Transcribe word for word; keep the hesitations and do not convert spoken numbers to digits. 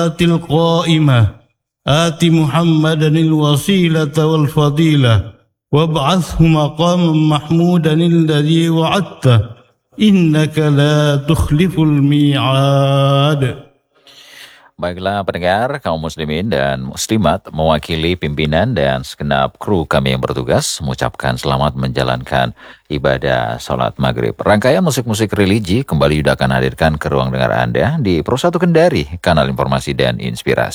القائمة آت محمدا الوسيلة والفضيلة وابعثه مقاما محمودا الذي وعدته إنك لا تخلف الميعاد. Baiklah pendengar, kaum muslimin dan muslimat, mewakili pimpinan dan segenap kru kami yang bertugas mengucapkan selamat menjalankan ibadah sholat maghrib. Rangkaian musik-musik religi kembali Yuda akan hadirkan ke ruang dengar Anda di Pro satu Kendari, kanal informasi dan inspirasi.